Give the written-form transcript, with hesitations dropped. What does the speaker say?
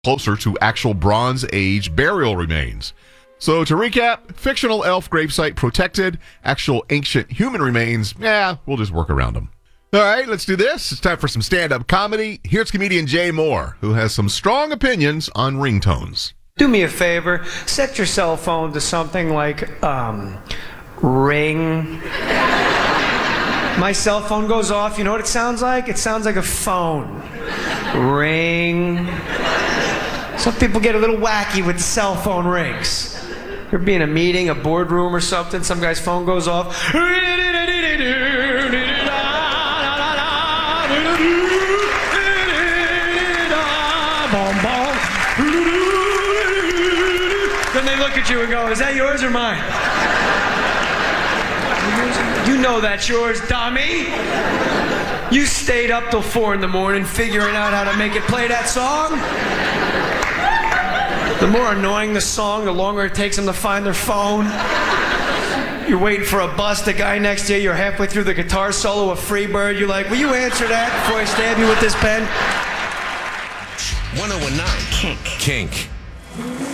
closer to actual Bronze Age burial remains. So to recap, fictional elf gravesite protected, actual ancient human remains, we'll just work around them. All right, let's do this. It's time for some stand-up comedy. Here's comedian Jay Moore, who has some strong opinions on ringtones. Do me a favor, set your cell phone to something like, ring. My cell phone goes off, you know what it sounds like? It sounds like a phone. Ring. Some people get a little wacky with cell phone rings. You're being in a meeting, a boardroom or something, some guy's phone goes off. Then they look at you and go, is that yours or mine? You know that's yours, dummy. You stayed up till 4 a.m. figuring out how to make it play that song. The more annoying the song, the longer it takes them to find their phone. You're waiting for a bus, the guy next to you, you're halfway through the guitar solo of Freebird. You're like, will you answer that before I stab you with this pen? 1019 Kink.